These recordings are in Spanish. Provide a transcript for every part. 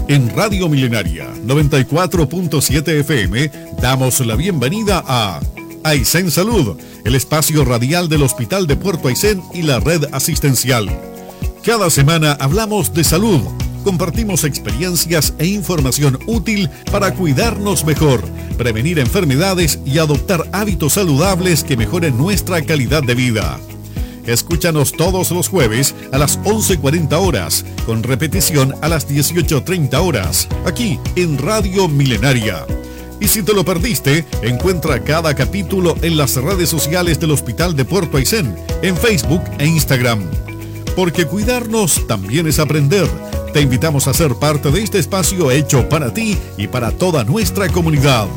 En Radio Milenaria 94.7 FM damos la bienvenida a Aysén Salud, el espacio radial del Hospital de Puerto Aysén y la red asistencial. Cada semana hablamos de salud, compartimos experiencias e información útil para cuidarnos mejor, prevenir enfermedades y adoptar hábitos saludables que mejoren nuestra calidad de vida. Escúchanos todos los jueves a las 11:40 horas, con repetición a las 18:30 horas, aquí en Radio Milenaria. Y si te lo perdiste, encuentra cada capítulo en las redes sociales del Hospital de Puerto Aysén, en Facebook e Instagram. Porque cuidarnos también es aprender. Te invitamos a ser parte de este espacio hecho para ti y para toda nuestra comunidad.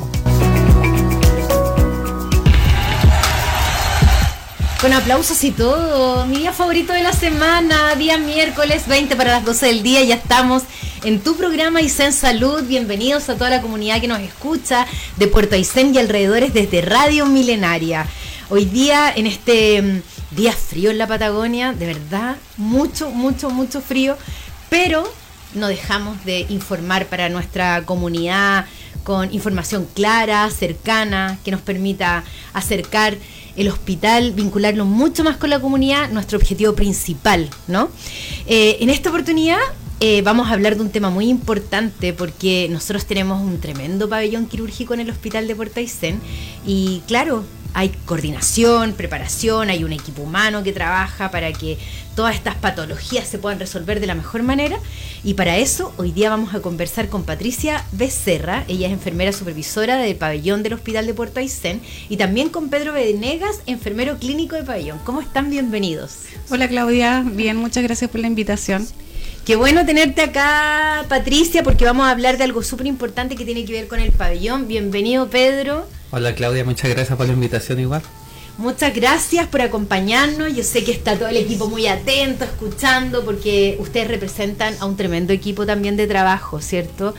Con aplausos y todo, mi día favorito de la semana, día miércoles 20 para las 12 del día, ya estamos en tu programa Aysén Salud. Bienvenidos a toda la comunidad que nos escucha de Puerto Aysén y alrededores desde Radio Milenaria. Hoy día, en este día frío en la Patagonia, de verdad, mucho frío, pero no dejamos de informar para nuestra comunidad con información clara, cercana, que nos permita acercar el hospital, vincularlo mucho más con la comunidad, nuestro objetivo principal, ¿no? En esta oportunidad vamos a hablar de un tema muy importante porque nosotros tenemos un tremendo pabellón quirúrgico en el Hospital de Puerto Aysén y claro, hay coordinación, preparación, hay un equipo humano que trabaja para que todas estas patologías se puedan resolver de la mejor manera y para eso hoy día vamos a conversar con Patricia Becerra, ella es enfermera supervisora del pabellón del Hospital de Puerto Aysén y también con Pedro Venegas, enfermero clínico de pabellón. ¿Cómo están? Bienvenidos. Hola Claudia, bien, muchas gracias por la invitación. Qué bueno tenerte acá, Patricia, porque vamos a hablar de algo súper importante que tiene que ver con el pabellón. Bienvenido, Pedro. Hola Claudia, muchas gracias por la invitación igual. Muchas gracias por acompañarnos. Yo sé que está todo el equipo muy atento, escuchando, porque ustedes representan a un tremendo equipo también de trabajo, ¿cierto?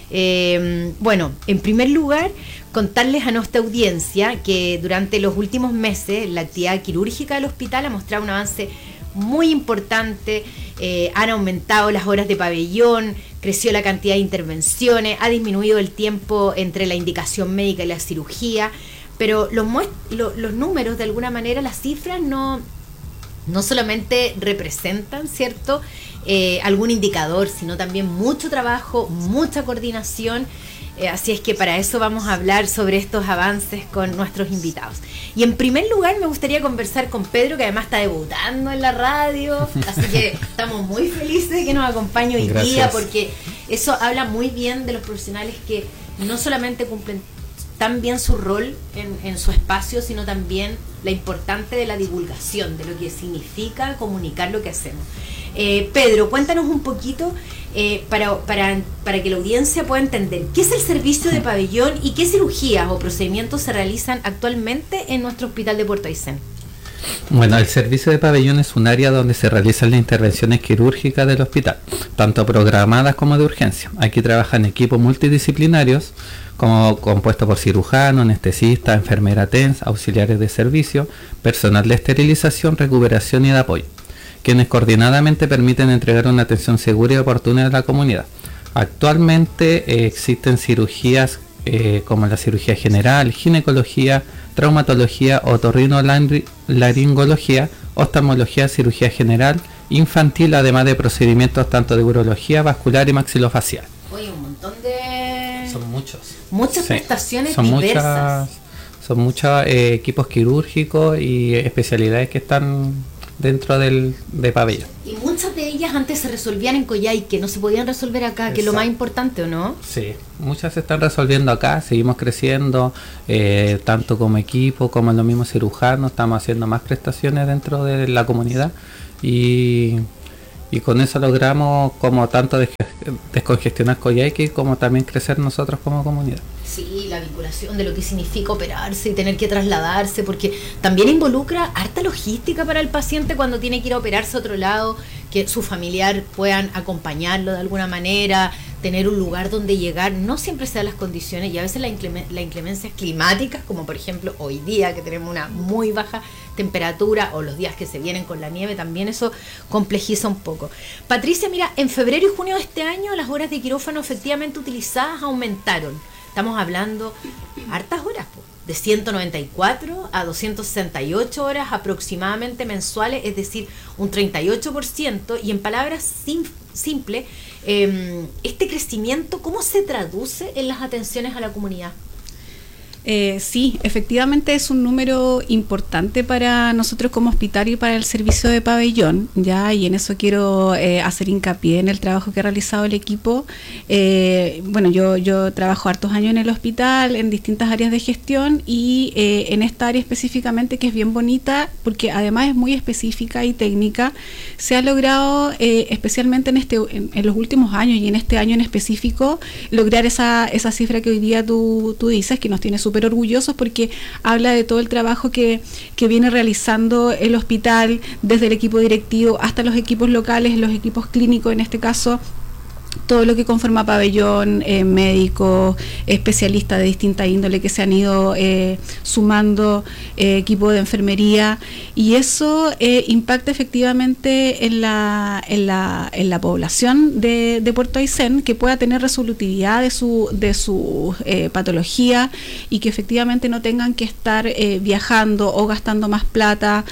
Bueno, en primer lugar, contarles a nuestra audiencia que durante los últimos meses la actividad quirúrgica del hospital ha mostrado un avance muy importante. Han aumentado las horas de pabellón, creció la cantidad de intervenciones, ha disminuido el tiempo entre la indicación médica y la cirugía, pero los números, de alguna manera, las cifras no solamente representan, ¿cierto?, algún indicador, sino también mucho trabajo, mucha coordinación. Así es que para eso vamos a hablar sobre estos avances con nuestros invitados. Y en primer lugar me gustaría conversar con Pedro, que además está debutando en la radio, así que estamos muy felices de que nos acompañe hoy día, porque eso habla muy bien de los profesionales que no solamente cumplen tan bien su rol en su espacio, sino también la importante de la divulgación, de lo que significa comunicar lo que hacemos. Pedro, cuéntanos un poquito para que la audiencia pueda entender qué es el servicio de pabellón y qué cirugías o procedimientos se realizan actualmente en nuestro Hospital de Puerto Aysén. Bueno, el servicio de pabellón es un área donde se realizan las intervenciones quirúrgicas del hospital, tanto programadas como de urgencia. Aquí trabajan equipos multidisciplinarios, como compuesto por cirujano, anestesista, enfermera TENS, auxiliares de servicio, personal de esterilización, recuperación y de apoyo, quienes coordinadamente permiten entregar una atención segura y oportuna a la comunidad. Actualmente existen cirugías como la cirugía general, ginecología, traumatología, otorrinolaringología, oftalmología, cirugía general, infantil, además de procedimientos tanto de urología, vascular y maxilofacial. Oye, un montón de... Son muchos. Muchas sí, prestaciones son diversas. Son muchos equipos quirúrgicos y especialidades que están dentro de pabellón. Y muchas de ellas antes se resolvían en Coyhaique, no se podían resolver acá. Exacto. Que es lo más importante, ¿o no? Sí, muchas se están resolviendo acá, seguimos creciendo, tanto como equipo, como los mismos cirujanos, estamos haciendo más prestaciones dentro de la comunidad y con eso logramos como tanto descongestionar Coyhaique como también crecer nosotros como comunidad. Sí, la vinculación de lo que significa operarse y tener que trasladarse, porque también involucra harta logística para el paciente cuando tiene que ir a operarse a otro lado, que su familiar puedan acompañarlo de alguna manera, tener un lugar donde llegar, no siempre se dan las condiciones, y a veces las inclemencias climáticas, como por ejemplo hoy día que tenemos una muy baja temperatura, o los días que se vienen con la nieve, también eso complejiza un poco. Patricia, mira, en febrero y junio de este año las horas de quirófano efectivamente utilizadas aumentaron. Estamos hablando hartas horas, de 194 a 268 horas aproximadamente mensuales, es decir, un 38%, y en palabras simples, este crecimiento, ¿cómo se traduce en las atenciones a la comunidad? Sí, efectivamente es un número importante para nosotros como hospital y para el servicio de pabellón, ya, y en eso quiero hacer hincapié en el trabajo que ha realizado el equipo. Bueno, yo trabajo hartos años en el hospital, en distintas áreas de gestión, y en esta área específicamente, que es bien bonita, porque además es muy específica y técnica, se ha logrado, especialmente en los últimos años y en este año en específico, lograr esa cifra que hoy día tú dices, que nos tiene súper orgullosos, porque habla de todo el trabajo que viene realizando el hospital, desde el equipo directivo hasta los equipos locales, los equipos clínicos en este caso, todo lo que conforma pabellón, médicos, especialistas de distinta índole que se han ido sumando, equipo de enfermería, y eso impacta efectivamente en la población de Puerto Aysén, que pueda tener resolutividad de su patología, y que efectivamente no tengan que estar viajando o gastando más plata,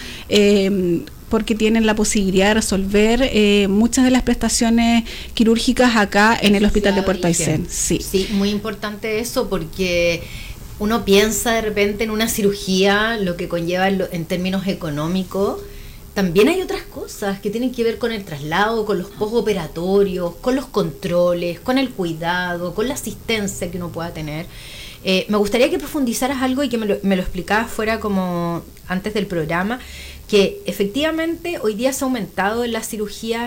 porque tienen la posibilidad de resolver muchas de las prestaciones quirúrgicas acá en el hospital de Puerto Aysén. Sí, muy importante eso, porque uno piensa de repente en una cirugía, lo que conlleva en términos económicos. También hay otras cosas que tienen que ver con el traslado, con los postoperatorios, con los controles, con el cuidado, con la asistencia que uno pueda tener. Me gustaría que profundizaras algo y que me lo explicaras fuera como antes del programa, que efectivamente hoy día se ha aumentado en las cirugías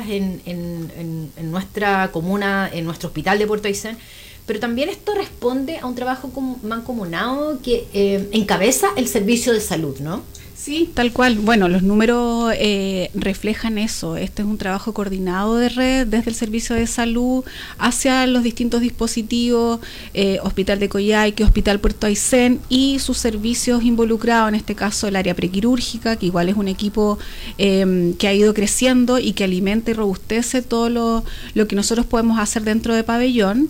en nuestra comuna, en nuestro hospital de Puerto Aysén, pero también esto responde a un trabajo mancomunado que encabeza el servicio de salud, ¿no? Sí, tal cual. Bueno, los números reflejan eso. Este es un trabajo coordinado de red desde el servicio de salud hacia los distintos dispositivos, Hospital de Coyhaique, Hospital Puerto Aysén y sus servicios involucrados, en este caso el área prequirúrgica, que igual es un equipo que ha ido creciendo y que alimenta y robustece todo lo que nosotros podemos hacer dentro de pabellón.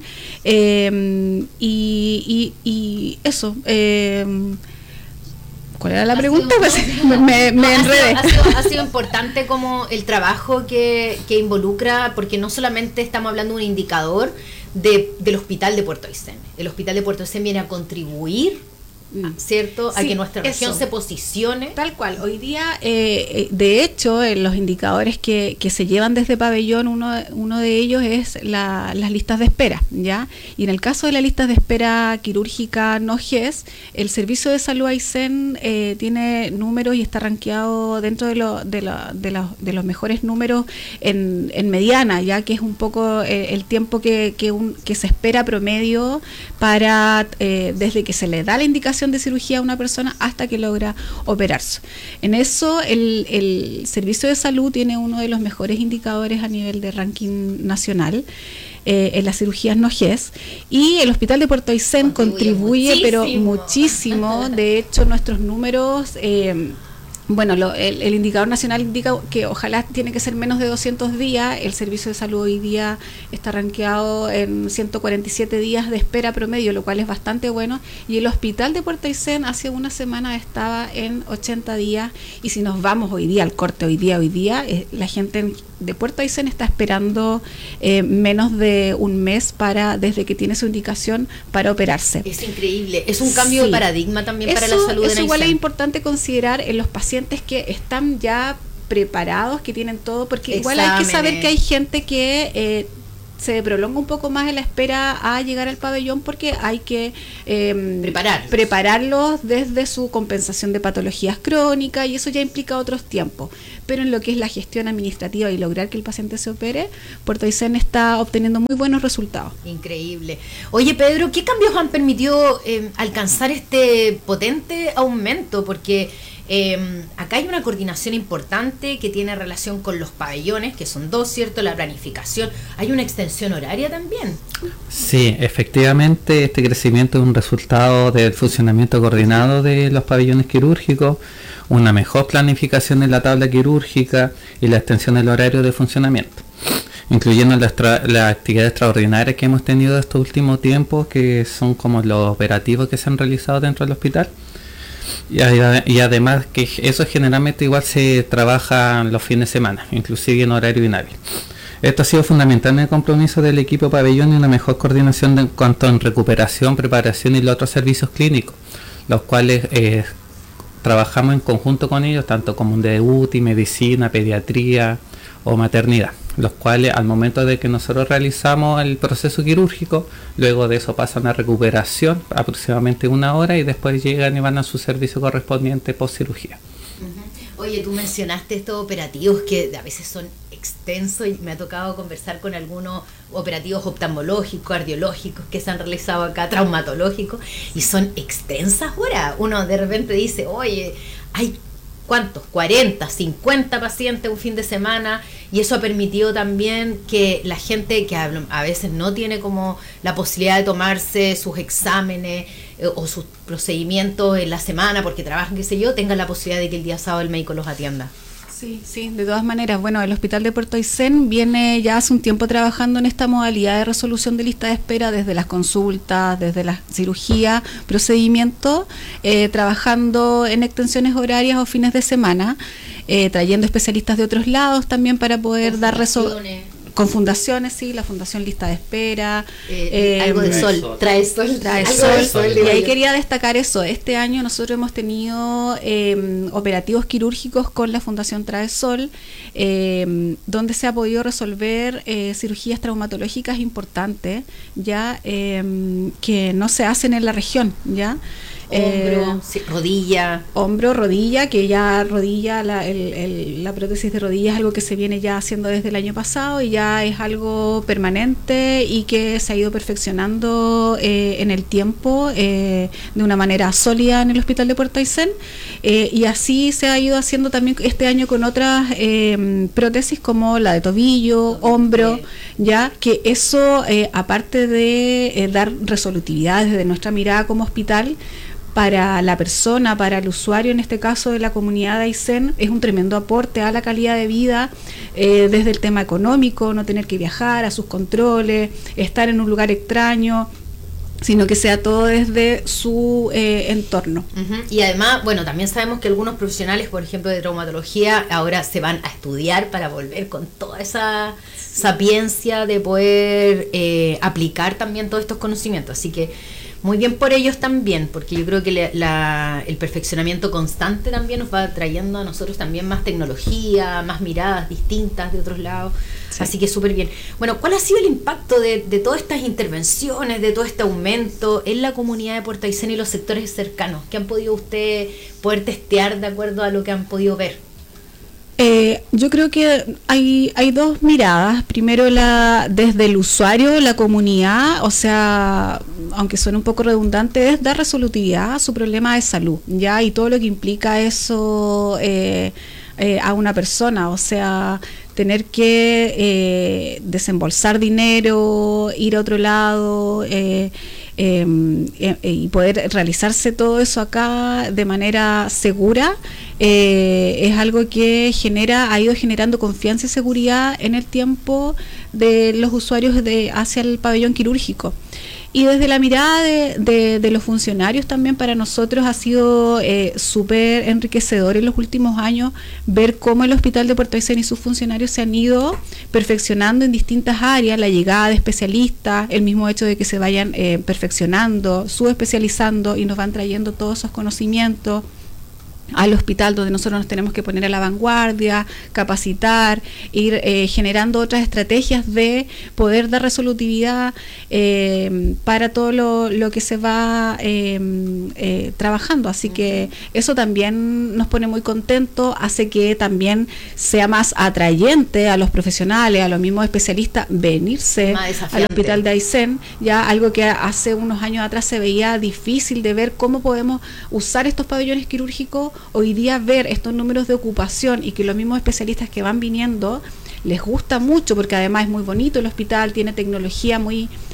Y eso. ¿Cuál era la pregunta? Me enredé. Ha sido importante como el trabajo que involucra, porque no solamente estamos hablando de un indicador del hospital de Puerto Aysén. El hospital de Puerto Aysén viene a contribuir, ¿cierto?, a que nuestra región se posicione. Tal cual. Hoy día, de hecho, los indicadores que se llevan desde pabellón, uno de ellos es las listas de espera, ¿ya? Y en el caso de las listas de espera quirúrgica no GES, el Servicio de Salud Aysén tiene números y está rankeado dentro de los mejores números en mediana, ya que es un poco el tiempo que se espera promedio para desde que se le da la indicación de cirugía a una persona hasta que logra operarse. En eso el Servicio de Salud tiene uno de los mejores indicadores a nivel de ranking nacional en las cirugías no GES, y el Hospital de Puerto Aysén contribuye muchísimo. De hecho, nuestros números... Bueno, el indicador nacional indica que ojalá tiene que ser menos de 200 días. El servicio de salud hoy día está rankeado en 147 días de espera promedio, lo cual es bastante bueno. Y el hospital de Puerto Aysén hace una semana estaba en 80 días. Y si nos vamos hoy día al corte, hoy día, la gente de Puerto Aysén está esperando menos de un mes desde que tiene su indicación para operarse. Es increíble. Es un cambio de paradigma también para la salud de Eso igual es importante considerar en los pacientes que están ya preparados, que tienen todo, porque igual hay que saber que hay gente que se prolonga un poco más en la espera a llegar al pabellón, porque hay que prepararlos desde su compensación de patologías crónicas, y eso ya implica otros tiempos. Pero en lo que es la gestión administrativa y lograr que el paciente se opere, Puerto Aysén está obteniendo muy buenos resultados. Increíble. Oye, Pedro, ¿qué cambios han permitido alcanzar este potente aumento? Porque acá hay una coordinación importante que tiene relación con los pabellones, que son 2, ¿cierto? La planificación. Hay una extensión horaria también. Sí, efectivamente este crecimiento es un resultado del funcionamiento coordinado de los pabellones quirúrgicos, una mejor planificación en la tabla quirúrgica y la extensión del horario de funcionamiento, incluyendo las actividades extraordinarias que hemos tenido estos últimos tiempos, que son como los operativos que se han realizado dentro del hospital. Y además que eso generalmente igual se trabaja los fines de semana, inclusive en horario inhábil. Esto ha sido fundamental en el compromiso del equipo pabellón y una mejor coordinación en cuanto a recuperación, preparación y los otros servicios clínicos, los cuales trabajamos en conjunto con ellos, tanto como de UTI, medicina, pediatría o maternidad, los cuales al momento de que nosotros realizamos el proceso quirúrgico, luego de eso pasan a recuperación aproximadamente 1 hora y después llegan y van a su servicio correspondiente post cirugía. Oye, tú mencionaste estos operativos que a veces son extensos y me ha tocado conversar con algunos operativos oftalmológicos, cardiológicos que se han realizado acá, traumatológicos, y son extensas horas. Uno de repente dice, oye, hay ¿cuántos? 40, 50 pacientes un fin de semana, y eso ha permitido también que la gente que a veces no tiene como la posibilidad de tomarse sus exámenes o sus procedimientos en la semana porque trabajan, qué sé yo, tengan la posibilidad de que el día sábado el médico los atienda. Sí, sí, de todas maneras. Bueno, el Hospital de Puerto Aysén viene ya hace un tiempo trabajando en esta modalidad de resolución de lista de espera, desde las consultas, desde la cirugía, procedimientos, trabajando en extensiones horarias o fines de semana, trayendo especialistas de otros lados también para poder dar resolución. Con fundaciones, sí, la Fundación Lista de Espera. Algo de sol, trae sol. Y ahí quería destacar eso. Este año nosotros hemos tenido operativos quirúrgicos con la Fundación Trae Sol, donde se ha podido resolver cirugías traumatológicas importantes, ya que no se hacen en la región, ya. Hombro, rodilla. Hombro, rodilla, que ya rodilla, la prótesis de rodilla es algo que se viene ya haciendo desde el año pasado y ya es algo permanente y que se ha ido perfeccionando en el tiempo de una manera sólida en el Hospital de Puerto Aysén, y así se ha ido haciendo también este año con otras prótesis como la de tobillo, hombro, ya que eso, aparte de dar resolutividad desde nuestra mirada como hospital, para la persona, para el usuario, en este caso de la comunidad de Aysén, es un tremendo aporte a la calidad de vida, desde el tema económico, no tener que viajar a sus controles, estar en un lugar extraño, sino que sea todo desde su entorno. Y además, bueno, también sabemos que algunos profesionales, por ejemplo, de traumatología, ahora se van a estudiar para volver con toda esa sapiencia de poder aplicar también todos estos conocimientos. Así que muy bien por ellos también, porque yo creo que el perfeccionamiento constante también nos va trayendo a nosotros también más tecnología, más miradas distintas de otros lados. Sí. Así que súper bien. Bueno, ¿cuál ha sido el impacto de todas estas intervenciones, de todo este aumento en la comunidad de Puerto Aysén y los sectores cercanos? ¿Qué han podido ustedes poder testear de acuerdo a lo que han podido ver? Yo creo que hay dos miradas. Primero, desde el usuario, la comunidad, o sea, aunque suene un poco redundante, es dar resolutividad a su problema de salud, ya, y todo lo que implica eso a una persona, o sea, tener que desembolsar dinero, ir a otro lado, y poder realizarse todo eso acá de manera segura, es algo que ha ido generando confianza y seguridad en el tiempo de los usuarios hacia el pabellón quirúrgico. Y desde la mirada de los funcionarios también para nosotros ha sido súper enriquecedor en los últimos años ver cómo el Hospital de Puerto Aysén y sus funcionarios se han ido perfeccionando en distintas áreas, la llegada de especialistas, el mismo hecho de que se vayan perfeccionando, subespecializando y nos van trayendo todos esos conocimientos al hospital, donde nosotros nos tenemos que poner a la vanguardia, capacitar, ir generando otras estrategias de poder dar resolutividad para todo lo que se va trabajando. Así que eso también nos pone muy contentos, hace que también sea más atrayente a los profesionales, a los mismos especialistas, venirse al Hospital de Aysén, ya algo que hace unos años atrás se veía difícil de ver cómo podemos usar estos pabellones quirúrgicos. Hoy día ver estos números de ocupación y que los mismos especialistas que van viniendo les gusta mucho, porque además es muy bonito el hospital, tiene tecnología muy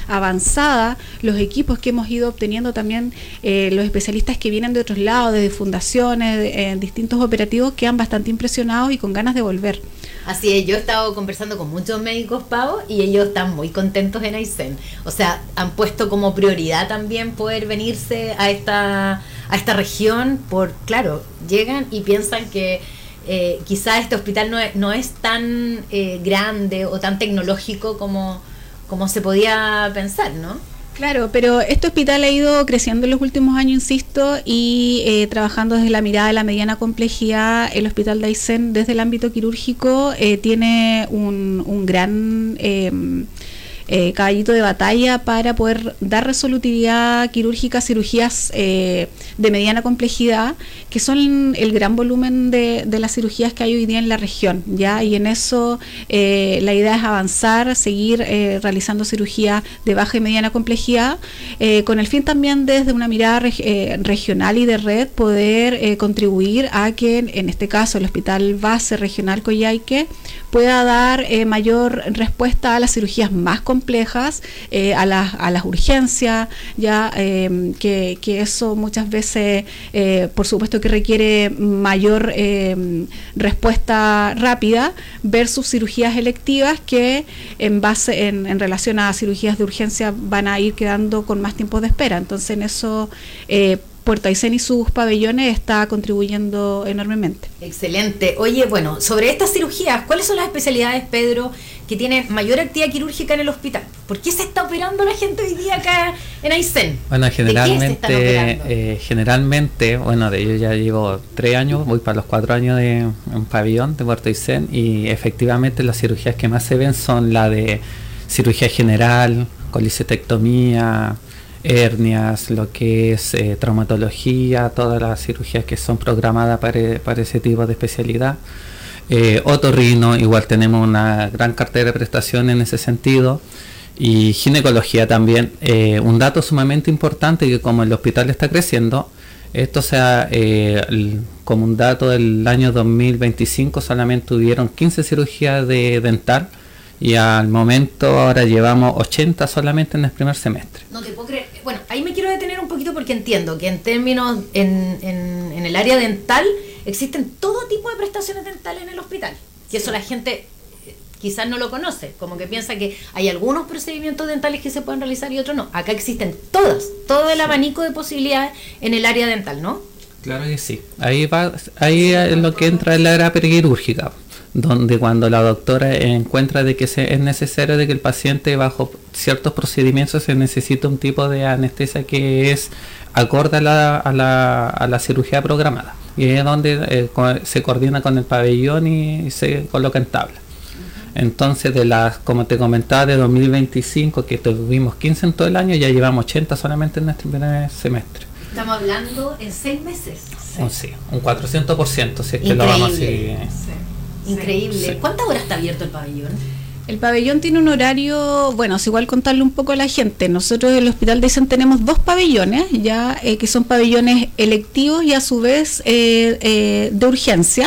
avanzada, los equipos que hemos ido obteniendo también, los especialistas que vienen de otros lados, desde fundaciones, distintos operativos, quedan bastante impresionados y con ganas de volver. Así es, yo he estado conversando con muchos médicos, Pavo, y ellos están muy contentos en Aysén. O sea, han puesto como prioridad también poder venirse a esta región claro, llegan y piensan que quizás este hospital no es tan grande o tan tecnológico como se podía pensar, ¿no? Claro, pero este hospital ha ido creciendo en los últimos años, insisto, y trabajando desde la mirada de la mediana complejidad. El hospital de Aysén, desde el ámbito quirúrgico, tiene un gran caballito de batalla para poder dar resolutividad quirúrgica a cirugías de mediana complejidad, que son el gran volumen de las cirugías que hay hoy día en la región, ¿ya? Y en eso la idea es avanzar, seguir realizando cirugía de baja y mediana complejidad, con el fin también desde una mirada regional y de red poder contribuir a que en este caso el Hospital Base Regional Coyhaique pueda dar mayor respuesta a las cirugías más complejas, a las urgencias, ya que eso muchas veces, por supuesto que requiere mayor respuesta rápida, versus cirugías electivas que en relación a cirugías de urgencia van a ir quedando con más tiempo de espera. Entonces en eso Puerto Aysén y sus pabellones está contribuyendo enormemente. Excelente. Oye, bueno, sobre estas cirugías, ¿cuáles son las especialidades, Pedro, que tienen mayor actividad quirúrgica en el hospital? ¿Por qué se está operando la gente hoy día acá en Aysén? Bueno, generalmente, bueno, yo ya llevo 3 años, voy para los 4 años de un pabellón de Puerto Aysén, y efectivamente las cirugías que más se ven son la de cirugía general, colicectomía, hernias, lo que es traumatología, todas las cirugías que son programadas para ese tipo de especialidad. Otorrino, igual tenemos una gran cartera de prestaciones en ese sentido, y ginecología también. Un dato sumamente importante, que como el hospital está creciendo, esto sea como un dato del año 2025 solamente hubieron 15 cirugías de dental, y al momento ahora llevamos 80 solamente en el primer semestre. No te puedo creer. Bueno, ahí me quiero detener un poquito porque entiendo que en términos, en el área dental, existen todo tipo de prestaciones dentales en el hospital. Que eso la gente quizás no lo conoce, como que piensa que hay algunos procedimientos dentales que se pueden realizar y otros no. Acá existen todo el abanico de posibilidades en el área dental, ¿no? Claro que sí. Ahí es lo que entra en la área periquirúrgica, donde cuando la doctora encuentra de que es necesario de que el paciente bajo ciertos procedimientos se necesita un tipo de anestesia que es acorde a la cirugía programada, y es donde se coordina con el pabellón y se coloca en tabla. Entonces, como te comentaba, de 2025, que tuvimos 15 en todo el año, ya llevamos 80 solamente en este primer semestre. Estamos hablando en 6 meses. Sí, un 400%, si es que increíble. Lo vamos a seguir. Increíble. Sí. ¿Cuántas horas está abierto el pabellón? El pabellón tiene un horario, bueno, es igual contarle un poco a la gente. Nosotros en el Hospital de Aysén tenemos 2 pabellones, ya que son pabellones electivos y a su vez de urgencia,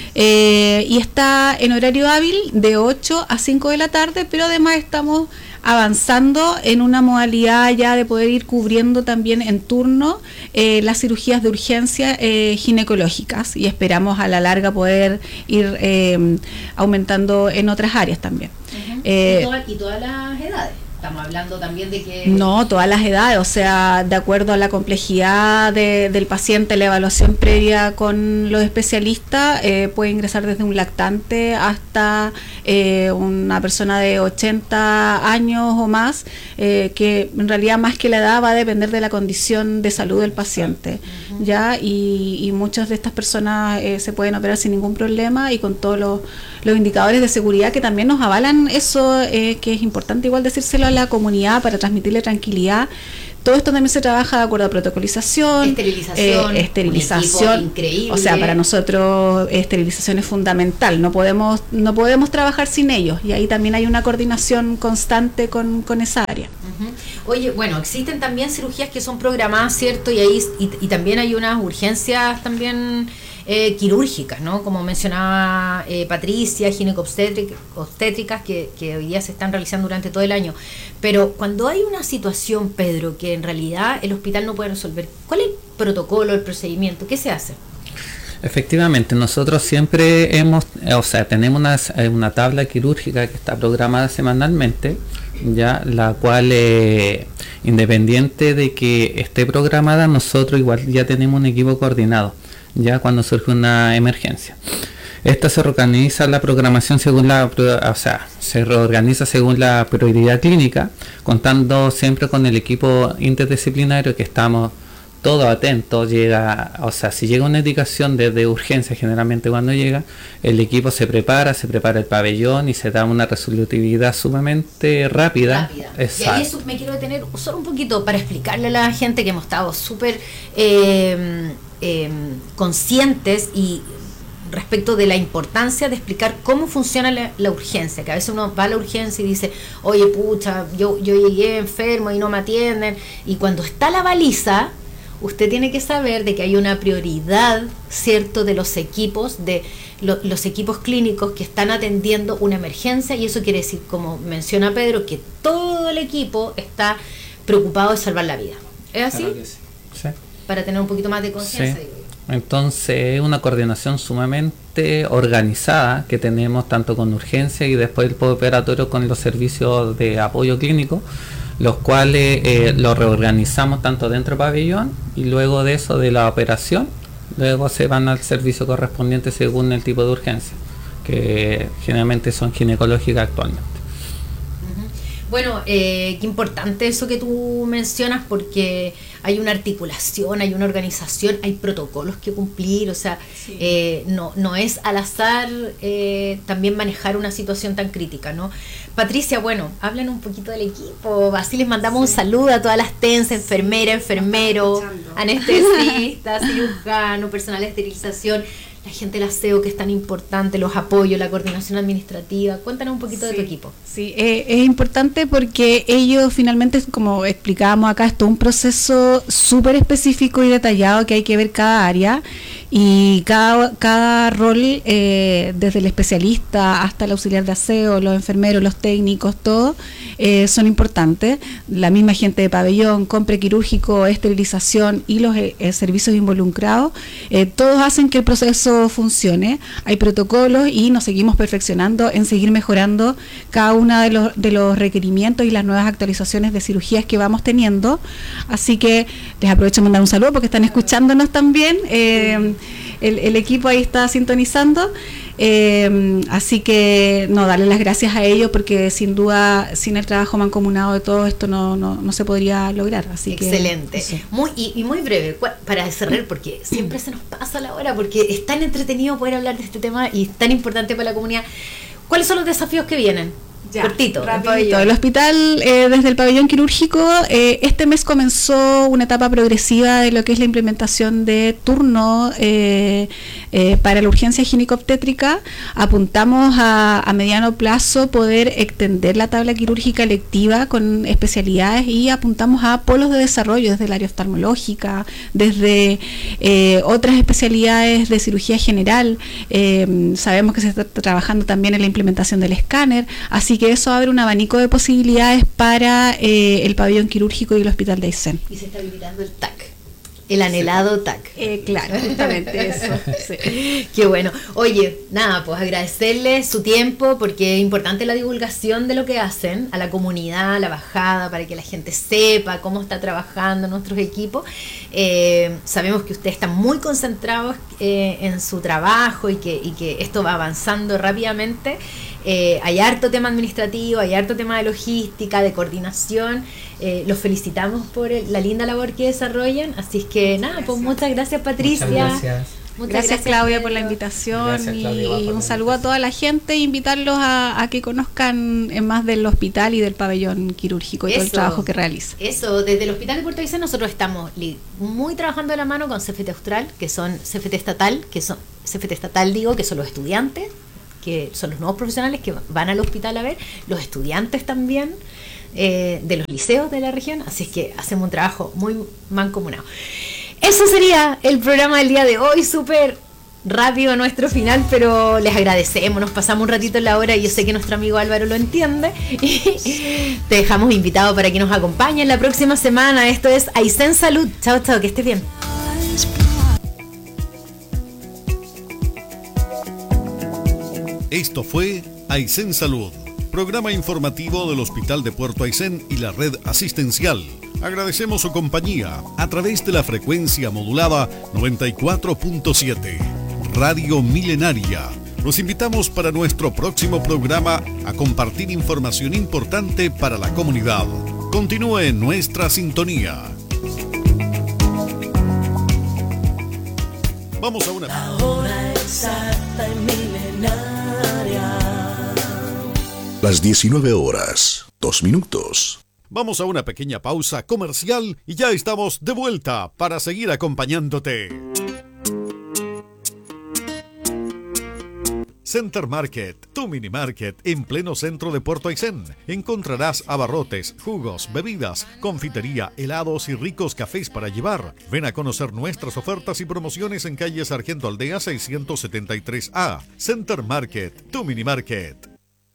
y está en horario hábil de 8 a 5 de la tarde, pero además estamos avanzando en una modalidad ya de poder ir cubriendo también en turno las cirugías de urgencia ginecológicas, y esperamos a la larga poder ir aumentando en otras áreas también. ¿Y todas las edades? Estamos hablando también de que... No, todas las edades, o sea, de acuerdo a la complejidad del paciente, la evaluación previa con los especialistas, puede ingresar desde un lactante hasta una persona de 80 años o más, que en realidad más que la edad va a depender de la condición de salud del paciente, ¿ya? Y muchas de estas personas se pueden operar sin ningún problema y con todos los indicadores de seguridad que también nos avalan eso, que es importante igual decírselo a la comunidad para transmitirle tranquilidad. Todo esto también se trabaja de acuerdo a protocolización, esterilización, increíble. O sea, para nosotros esterilización es fundamental, no podemos trabajar sin ellos, y ahí también hay una coordinación constante con esa área. Oye, bueno, existen también cirugías que son programadas, ¿cierto? Y ahí y también hay unas urgencias también quirúrgicas, ¿no? Como mencionaba Patricia, ginecobstétricas que hoy día se están realizando durante todo el año. Pero cuando hay una situación, Pedro, que en realidad el hospital no puede resolver, ¿cuál es el protocolo, el procedimiento? ¿Qué se hace? Efectivamente, nosotros siempre tenemos una tabla quirúrgica que está programada semanalmente, ya la cual, independiente de que esté programada, nosotros igual ya tenemos un equipo coordinado, ya cuando surge una emergencia. Esta se reorganiza la programación se reorganiza según la prioridad clínica, contando siempre con el equipo interdisciplinario que estamos todos atentos. Si llega una indicación desde urgencia, generalmente cuando llega, el equipo se prepara el pabellón y se da una resolutividad sumamente rápida. Y ahí eso me quiero detener solo un poquito para explicarle a la gente que hemos estado súper conscientes y respecto de la importancia de explicar cómo funciona la urgencia, que a veces uno va a la urgencia y dice, oye pucha, yo llegué enfermo y no me atienden, y cuando está la baliza, usted tiene que saber de que hay una prioridad, ¿cierto?, de los equipos, los equipos clínicos que están atendiendo una emergencia, y eso quiere decir, como menciona Pedro, que todo el equipo está preocupado de salvar la vida. ¿Es así? Claro que sí. Sí. Para tener un poquito más de conciencia. Sí. Entonces es una coordinación sumamente organizada que tenemos tanto con urgencia y después el postoperatorio con los servicios de apoyo clínico, los cuales los reorganizamos tanto dentro del pabellón y luego de eso, de la operación, luego se van al servicio correspondiente según el tipo de urgencia, que generalmente son ginecológicas actualmente. Bueno, qué importante eso que tú mencionas, porque hay una articulación, hay una organización, hay protocolos que cumplir, o sea, sí. No es al azar también manejar una situación tan crítica, ¿no? Patricia, bueno, hablan un poquito del equipo, así les mandamos un saludo a todas las TENS, enfermero, anestesista, cirujano, personal de esterilización, la gente del aseo que es tan importante, los apoyos, la coordinación administrativa. Cuéntanos un poquito de tu equipo. Sí, es importante porque ellos finalmente, como explicábamos acá, es todo un proceso súper específico y detallado que hay que ver cada área, y cada rol, desde el especialista hasta el auxiliar de aseo, los enfermeros, los técnicos, todos son importantes. La misma gente de pabellón, compre quirúrgico, esterilización y los servicios involucrados, todos hacen que el proceso funcione. Hay protocolos y nos seguimos perfeccionando en seguir mejorando cada uno de los requerimientos y las nuevas actualizaciones de cirugías que vamos teniendo. Así que les aprovecho de mandar un saludo porque están escuchándonos también. El equipo ahí está sintonizando, así que darle las gracias a ellos, porque sin duda, sin el trabajo mancomunado de todo esto no se podría lograr. Así excelente. Que, sí. Muy breve para cerrar, porque siempre se nos pasa la hora, porque es tan entretenido poder hablar de este tema y es tan importante para la comunidad. ¿Cuáles son los desafíos que vienen? Cortito, rapidito. El hospital, desde el pabellón quirúrgico, este mes comenzó una etapa progresiva de lo que es la implementación de turno para la urgencia ginecobstétrica. Apuntamos a mediano plazo poder extender la tabla quirúrgica electiva con especialidades, y apuntamos a polos de desarrollo desde el área oftalmológica, desde otras especialidades de cirugía general. Sabemos que se está trabajando también en la implementación del escáner, así que eso abre un abanico de posibilidades para el pabellón quirúrgico y el hospital de Aysén. Y se está habilitando el TAC, el anhelado TAC. Claro, justamente eso. Sí. Qué bueno. Oye, nada, pues agradecerles su tiempo, porque es importante la divulgación de lo que hacen a la comunidad, a la bajada, para que la gente sepa cómo está trabajando nuestros equipos. Sabemos que ustedes están muy concentrados en su trabajo y que esto va avanzando rápidamente. Hay harto tema administrativo, hay harto tema de logística, de coordinación. Los felicitamos por la linda labor que desarrollan. Así es que nada, pues muchas gracias, Patricia. Muchas gracias. Gracias, Claudia, por la invitación. Gracias, Claudia, y un saludo a toda la gente e invitarlos a que conozcan más del hospital y del pabellón quirúrgico y todo el trabajo que realiza. Eso, desde el Hospital de Puerto Aysén nosotros estamos muy trabajando de la mano con CFT Austral, que son CFT estatal, que son los estudiantes, que son los nuevos profesionales que van al hospital a ver, los estudiantes también de los liceos de la región, así es que hacemos un trabajo muy mancomunado. Eso sería el programa del día de hoy, súper rápido nuestro final, pero les agradecemos, nos pasamos un ratito en la hora y yo sé que nuestro amigo Álvaro lo entiende y te dejamos invitado para que nos acompañen la próxima semana. Esto es Aysén Salud. Chao, chao, que estés bien. Esto fue Aysén Salud, programa informativo del Hospital de Puerto Aysén y la red asistencial. Agradecemos su compañía a través de la frecuencia modulada 94.7, Radio Milenaria. Los invitamos para nuestro próximo programa a compartir información importante para la comunidad. Continúe en nuestra sintonía. Vamos a una... La hora exacta en Milenaria. Las 19 horas, 2 minutos. Vamos a una pequeña pausa comercial y ya estamos de vuelta para seguir acompañándote. Center Market, tu mini market en pleno centro de Puerto Aysén. Encontrarás abarrotes, jugos, bebidas, confitería, helados y ricos cafés para llevar. Ven a conocer nuestras ofertas y promociones en calle Sargento Aldea 673A. Center Market, tu mini market.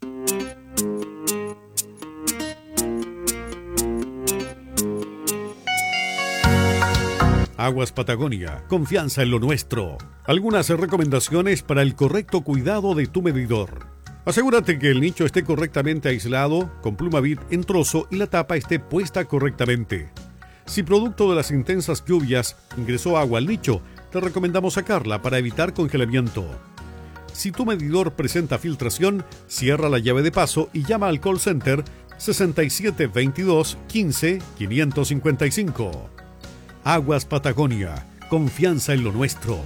Aguas Patagonia, confianza en lo nuestro. Algunas recomendaciones para el correcto cuidado de tu medidor. Asegúrate que el nicho esté correctamente aislado, con Plumavit en trozo y la tapa esté puesta correctamente. Si producto de las intensas lluvias ingresó agua al nicho, te recomendamos sacarla para evitar congelamiento. Si tu medidor presenta filtración, cierra la llave de paso y llama al call center 6722 15 555. Aguas Patagonia, confianza en lo nuestro.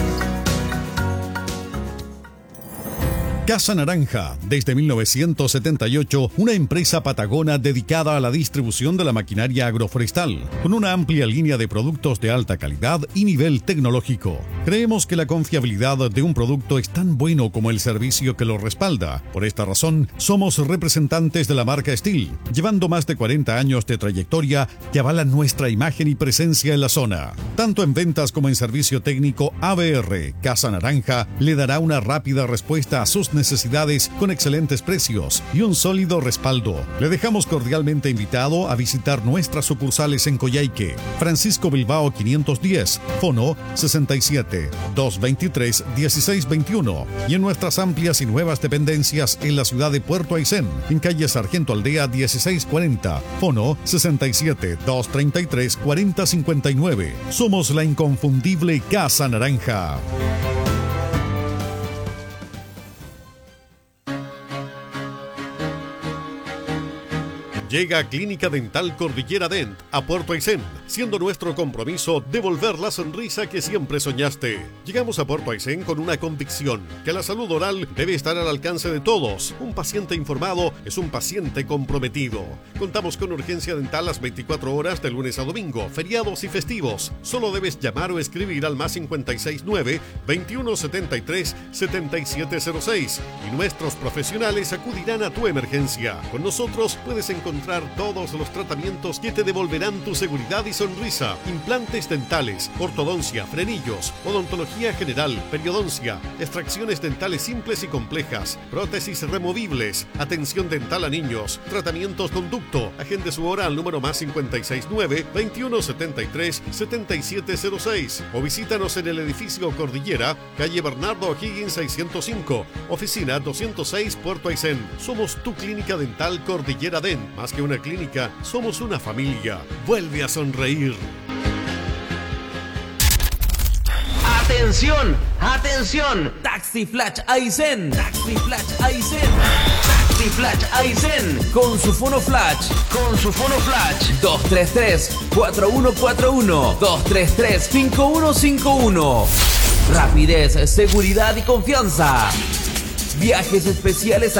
Casa Naranja, desde 1978, una empresa patagona dedicada a la distribución de la maquinaria agroforestal, con una amplia línea de productos de alta calidad y nivel tecnológico. Creemos que la confiabilidad de un producto es tan bueno como el servicio que lo respalda. Por esta razón, somos representantes de la marca Steel, llevando más de 40 años de trayectoria que avalan nuestra imagen y presencia en la zona. Tanto en ventas como en servicio técnico, ABR Casa Naranja le dará una rápida respuesta a sus necesidades con excelentes precios y un sólido respaldo. Le dejamos cordialmente invitado a visitar nuestras sucursales en Coyhaique, Francisco Bilbao 510, Fono 67 223 1621 y en nuestras amplias y nuevas dependencias en la ciudad de Puerto Aysén, en calle Sargento Aldea 1640, Fono 67 233 4059. Somos la inconfundible Casa Naranja. Llega Clínica Dental Cordillera Dent a Puerto Aysén, siendo nuestro compromiso devolver la sonrisa que siempre soñaste. Llegamos a Puerto Aysén con una convicción, que la salud oral debe estar al alcance de todos. Un paciente informado es un paciente comprometido. Contamos con urgencia dental las 24 horas de lunes a domingo, feriados y festivos. Solo debes llamar o escribir al más 569 2173 7706 y nuestros profesionales acudirán a tu emergencia. Con nosotros puedes encontrar todos los tratamientos que te devolverán tu seguridad y sonrisa. Implantes dentales, ortodoncia, frenillos, odontología general, periodoncia, extracciones dentales simples y complejas, prótesis removibles, atención dental a niños, tratamientos conducto. Agende su hora al número más 569 2173 7706 o visítanos en el edificio Cordillera, calle Bernardo O'Higgins 605, oficina 206, Puerto Aysén. Somos tu clínica dental Cordillera Dent. Más que una clínica, somos una familia. Vuelve a sonreír. ¡Atención! ¡Atención! Taxi Flash Aysén. Taxi Flash Aysén. Taxi Flash Aysén. Con su fono flash. 233-4141. 233-5151. Rapidez, seguridad y confianza. Viajes especiales